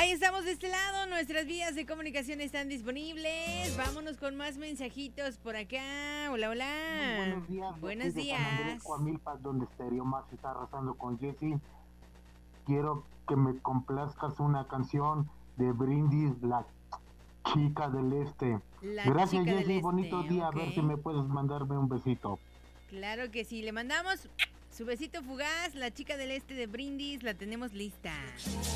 Ahí estamos de este lado, nuestras vías de comunicación están disponibles. Vámonos con más mensajitos por acá. Hola, hola. Muy buenos días. Buenos De San Andrés, días. Coamilpa, donde Stereo Más está arrasando con Jessy. Quiero que me complazcas una canción de Brindis, la chica del este. La Gracias, chica del Jessy. este, Bonito día. ok. A ver si me puedes mandarme un besito. Claro que sí, le mandamos su besito fugaz, la chica del este de Brindis, la tenemos lista.